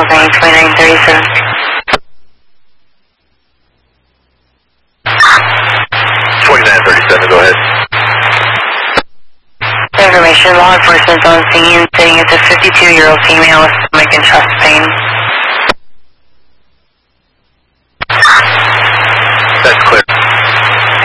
Albany 2937. 2937, go ahead. Information, law enforcement on scene saying it's a 52-year-old female with stomach and chest pain.